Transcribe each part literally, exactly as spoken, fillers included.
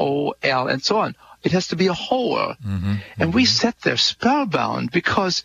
O L, and so on. It has to be a whole. Mm-hmm, and mm-hmm. we sat there spellbound because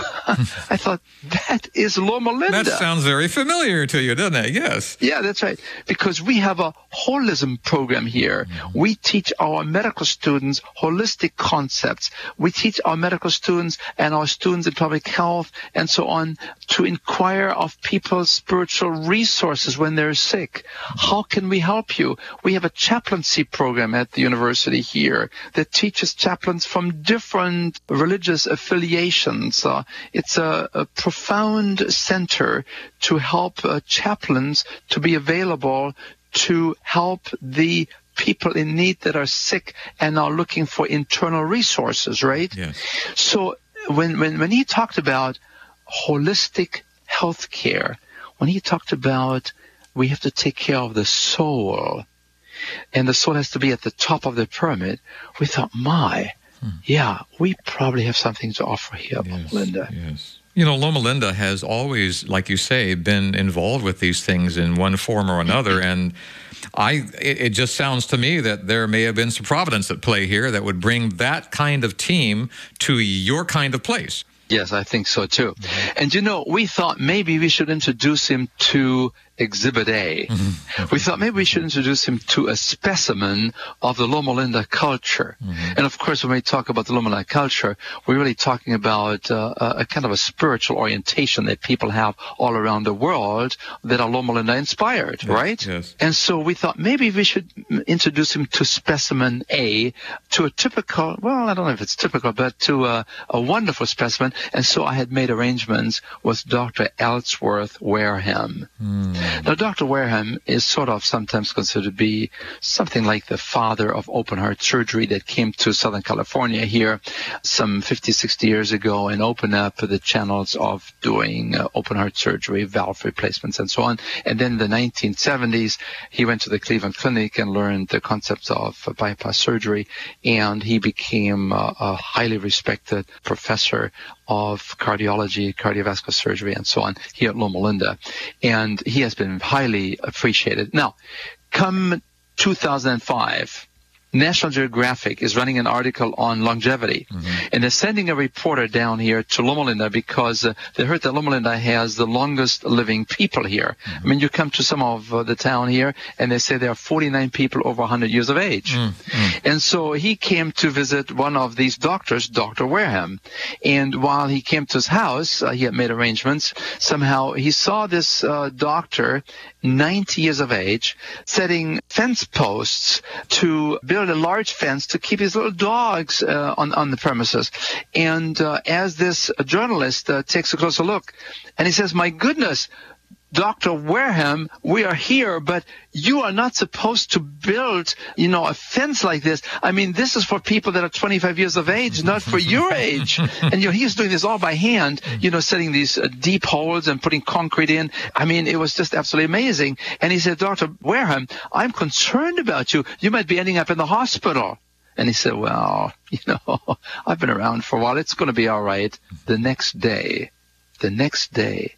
I thought, that is Loma Linda. That sounds very familiar to you, doesn't it? Yes. Yeah, that's right. Because we have a holism program here. Mm-hmm. We teach our medical students holistic concepts. We teach our medical students and our students in public health and so on to inquire of people's spiritual resources when they're sick. How can we help you? We have a chaplaincy program at the university here that teaches chaplains from different religious affiliations. Uh, It's a, a profound center to help uh, chaplains to be available to help the people in need that are sick and are looking for internal resources, right? Yes. So when, when, when he talked about holistic health care, when he talked about we have to take care of the soul, and the soul has to be at the top of the pyramid, we thought, my... yeah, we probably have something to offer here, yes, Loma Linda. Yes. You know, Loma Linda has always, like you say, been involved with these things in one form or another. And I, it, it just sounds to me that there may have been some providence at play here that would bring that kind of team to your kind of place. Yes, I think so, too. Mm-hmm. And, you know, we thought maybe we should introduce him to Exhibit A. Mm-hmm. We thought maybe we should introduce him to a specimen of the Loma Linda culture. Mm-hmm. And, of course, when we talk about the Loma Linda culture, we're really talking about uh, a, a kind of a spiritual orientation that people have all around the world that are Loma Linda inspired, yes, right? Yes. And so we thought maybe we should introduce him to specimen A, to a typical, well, I don't know if it's typical, but to a, a wonderful specimen. And so I had made arrangements with Doctor Ellsworth Wareham. Mm. Now, Doctor Wareham is sort of sometimes considered to be something like the father of open heart surgery that came to Southern California here some fifty, sixty years ago and opened up the channels of doing uh, open heart surgery, valve replacements, and so on. And then in the nineteen seventies, he went to the Cleveland Clinic and learned the concepts of uh, bypass surgery, and he became uh, a highly respected professor of cardiology, cardiovascular surgery, and so on here at Loma Linda. And he has been highly appreciated. Now, come two thousand five, National Geographic is running an article on longevity, mm-hmm. and they're sending a reporter down here to Loma Linda because uh, they heard that Loma Linda has the longest living people here. Mm-hmm. I mean, you come to some of uh, the town here, and they say there are forty-nine people over one hundred years of age. Mm-hmm. And so he came to visit one of these doctors, Doctor Wareham, and while he came to his house, uh, he had made arrangements. Somehow he saw this uh, doctor, ninety years of age, setting fence posts to build a large fence to keep his little dogs uh, on, on the premises. And uh, as this journalist uh, takes a closer look, and he says, my goodness, Doctor Wareham, we are here, but you are not supposed to build, you know, a fence like this. I mean, this is for people that are twenty-five years of age, not for your age. And, you know, he's doing this all by hand, you know, setting these uh, deep holes and putting concrete in. I mean, it was just absolutely amazing. And he said, Doctor Wareham, I'm concerned about you. You might be ending up in the hospital. And he said, well, you know, I've been around for a while. It's going to be all right. The next day, the next day,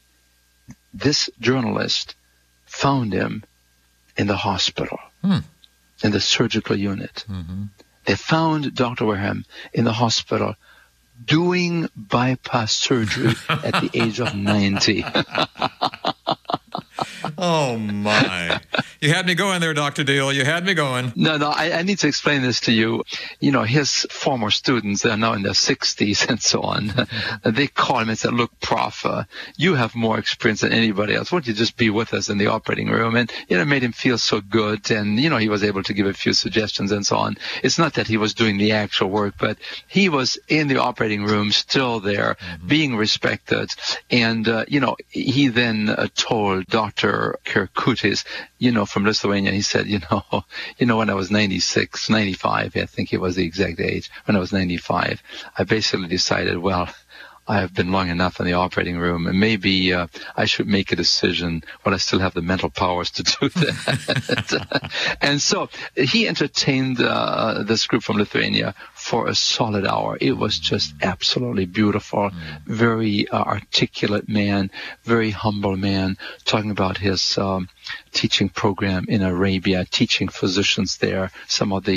this journalist found him in the hospital, hmm. in the surgical unit. Mm-hmm. They found Doctor Wareham in the hospital doing bypass surgery at the age of ninety. Oh, my. You had me going there, Doctor Deal. You had me going. No, no, I, I need to explain this to you. You know, his former students, they're now in their sixties and so on. They call him and say, look, Prof, uh, you have more experience than anybody else. Won't you just be with us in the operating room? And, you know, it made him feel so good. And, you know, he was able to give a few suggestions and so on. It's not that he was doing the actual work, but he was in the operating room still there, mm-hmm. being respected. And, uh, you know, he then uh, told Doctor Kirkutis, you know, from Lithuania, he said, you know, you know, when I was ninety-six, ninety-five, I think it was the exact age, when I was ninety-five, I basically decided, well, I have been long enough in the operating room, and maybe uh, I should make a decision when I still have the mental powers to do that. And so he entertained uh, this group from Lithuania for a solid hour. It was just absolutely beautiful. Very uh, articulate man, very humble man, talking about his um, teaching program in Arabia, teaching physicians there some of the